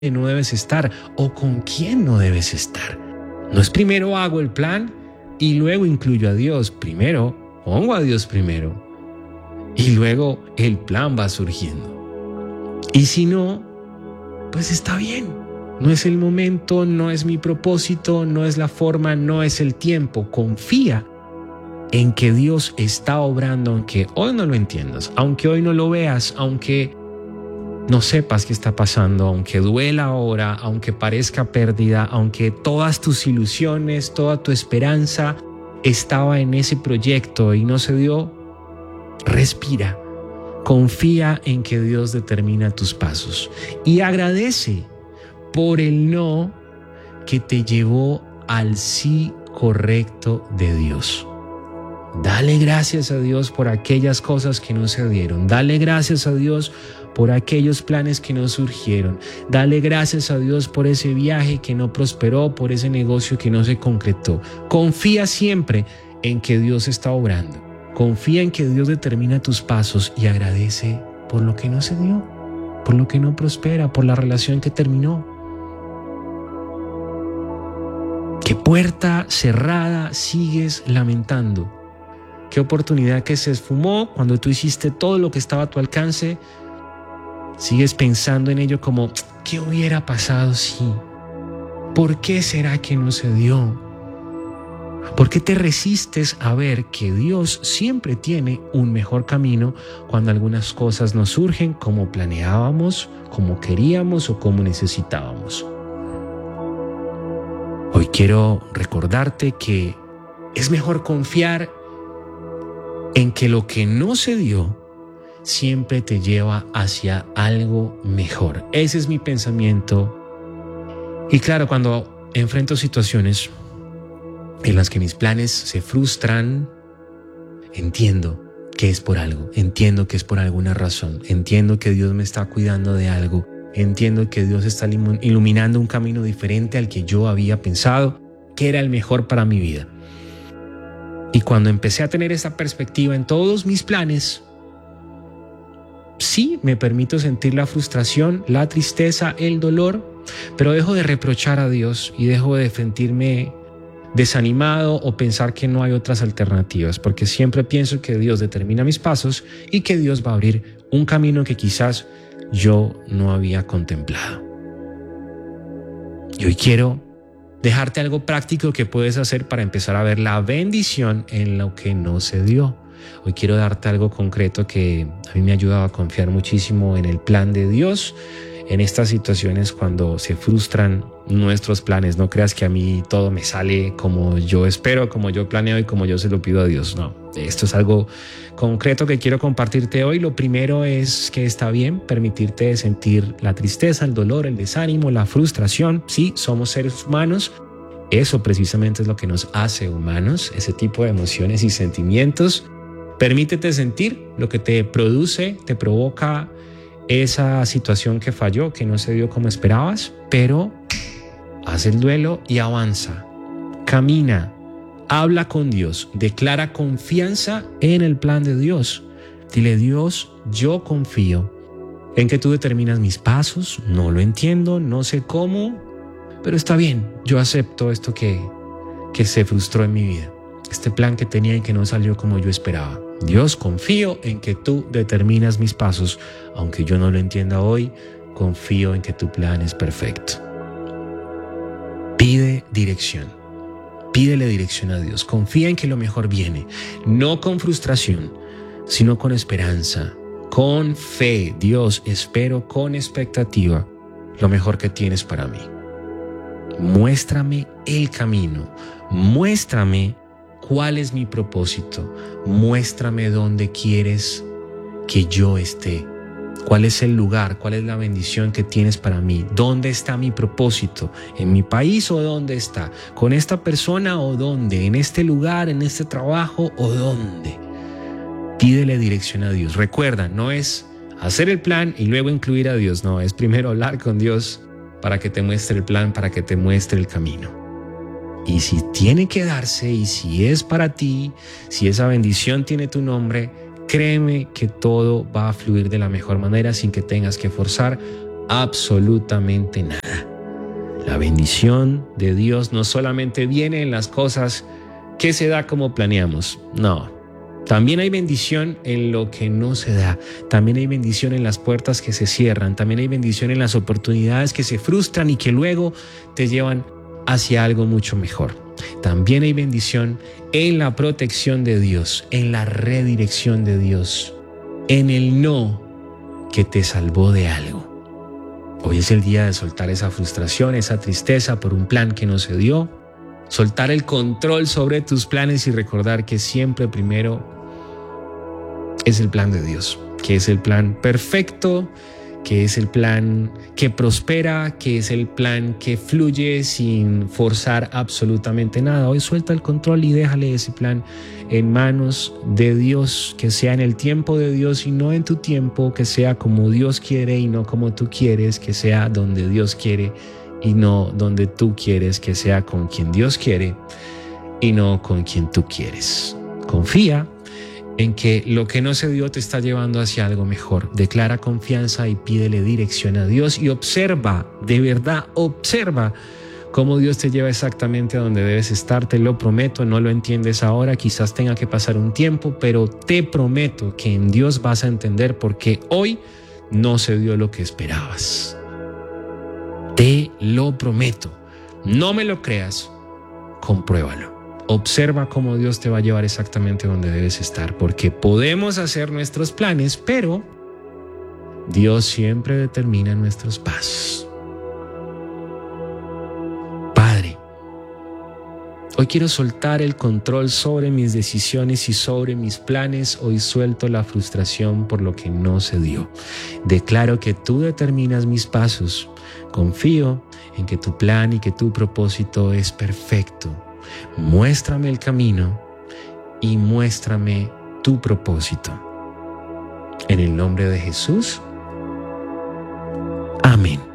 no debes estar o con quién no debes estar. No es primero hago el plan y luego incluyo a Dios. Primero pongo a Dios primero y luego el plan va surgiendo. Y si no, pues está bien. No es el momento, no es mi propósito, no es la forma, no es el tiempo. Confía en que Dios está obrando, aunque hoy no lo entiendas, aunque hoy no lo veas, aunque no sepas qué está pasando, aunque duela ahora, aunque parezca pérdida, aunque todas tus ilusiones, toda tu esperanza estaba en ese proyecto y no se dio. Respira, confía en que Dios determina tus pasos y agradece por el no que te llevó al sí correcto de Dios. Dale gracias a Dios por aquellas cosas que no se dieron. Dale gracias a Dios por aquellos planes que no surgieron. Dale gracias a Dios por ese viaje que no prosperó, por ese negocio que no se concretó. Confía siempre en que Dios está obrando. Confía en que Dios determina tus pasos y agradece por lo que no se dio, por lo que no prospera, por la relación que terminó. ¿Qué puerta cerrada sigues lamentando? ¿Qué oportunidad que se esfumó cuando tú hiciste todo lo que estaba a tu alcance? Sigues pensando en ello como, ¿qué hubiera pasado si? ¿Por qué será que no se dio? ¿Por qué te resistes a ver que Dios siempre tiene un mejor camino cuando algunas cosas no surgen como planeábamos, como queríamos o como necesitábamos? Hoy quiero recordarte que es mejor confiar en que lo que no se dio siempre te lleva hacia algo mejor. Ese es mi pensamiento. Y claro, cuando enfrento situaciones en las que mis planes se frustran, entiendo que es por algo, entiendo que es por alguna razón, entiendo que Dios me está cuidando de algo, entiendo que Dios está iluminando un camino diferente al que yo había pensado que era el mejor para mi vida. Y cuando empecé a tener esa perspectiva en todos mis planes, sí me permito sentir la frustración, la tristeza, el dolor, pero dejo de reprochar a Dios y dejo de sentirme desanimado o pensar que no hay otras alternativas, porque siempre pienso que Dios determina mis pasos y que Dios va a abrir un camino que quizás yo no había contemplado. Y hoy quiero dejarte algo práctico que puedes hacer para empezar a ver la bendición en lo que no se dio. Hoy quiero darte algo concreto que a mí me ha ayudado a confiar muchísimo en el plan de Dios en estas situaciones cuando se frustran nuestros planes. No creas que a mí todo me sale como yo espero, como yo planeo y como yo se lo pido a Dios. No, esto es algo concreto que quiero compartirte hoy. Lo primero es que está bien permitirte sentir la tristeza, el dolor, el desánimo, la frustración. Sí, somos seres humanos. Eso precisamente es lo que nos hace humanos, ese tipo de emociones y sentimientos. Permítete sentir lo que te produce, te provoca esa situación que falló, que no se dio como esperabas, pero haz el duelo y avanza. Camina, habla con Dios, declara confianza en el plan de Dios. Dile: Dios, yo confío en que tú determinas mis pasos, no lo entiendo, no sé cómo, pero está bien, yo acepto esto que se frustró en mi vida, este plan que tenía y que no salió como yo esperaba. Dios, confío en que tú determinas mis pasos, aunque yo no lo entienda hoy, confío en que tu plan es perfecto. Pide dirección, pídele dirección a Dios, confía en que lo mejor viene, no con frustración, sino con esperanza, con fe. Dios, espero con expectativa lo mejor que tienes para mí. Muéstrame el camino, muéstrame cuál es mi propósito, muéstrame dónde quieres que yo esté, cuál es el lugar, cuál es la bendición que tienes para mí, dónde está mi propósito, en mi país o dónde está, con esta persona o dónde, en este lugar, en este trabajo o dónde. Pídele dirección a Dios. Recuerda, no es hacer el plan y luego incluir a Dios, no, es primero hablar con Dios para que te muestre el plan, para que te muestre el camino. Y si tiene que darse, y si es para ti, si esa bendición tiene tu nombre, créeme que todo va a fluir de la mejor manera sin que tengas que forzar absolutamente nada. La bendición de Dios no solamente viene en las cosas que se da como planeamos, no. También hay bendición en lo que no se da. También hay bendición en las puertas que se cierran. También hay bendición en las oportunidades que se frustran y que luego te llevan hacia algo mucho mejor. También hay bendición en la protección de Dios, en la redirección de Dios, en el no que te salvó de algo. Hoy es el día de soltar esa frustración, esa tristeza por un plan que no se dio. Soltar el control sobre tus planes y recordar que siempre primero es el plan de Dios, que es el plan perfecto, que es el plan que prospera, que es el plan que fluye sin forzar absolutamente nada. Hoy suelta el control y déjale ese plan en manos de Dios, que sea en el tiempo de Dios y no en tu tiempo, que sea como Dios quiere y no como tú quieres, que sea donde Dios quiere y no donde tú quieres, que sea con quien Dios quiere y no con quien tú quieres. Confía en que lo que no se dio te está llevando hacia algo mejor. Declara confianza y pídele dirección a Dios y observa, de verdad, observa cómo Dios te lleva exactamente a donde debes estar. Te lo prometo, no lo entiendes ahora, quizás tenga que pasar un tiempo, pero te prometo que en Dios vas a entender por qué hoy no se dio lo que esperabas. Te lo prometo. No me lo creas, compruébalo. Observa cómo Dios te va a llevar exactamente donde debes estar, porque podemos hacer nuestros planes, pero Dios siempre determina nuestros pasos. Padre, hoy quiero soltar el control sobre mis decisiones y sobre mis planes. Hoy suelto la frustración por lo que no se dio. Declaro que tú determinas mis pasos. Confío en que tu plan y que tu propósito es perfecto. Muéstrame el camino y muéstrame tu propósito. En el nombre de Jesús. Amén.